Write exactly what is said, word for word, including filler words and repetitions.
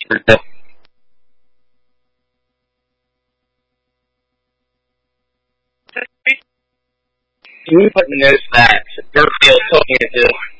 Can you put in the notes that Burfield told me to do?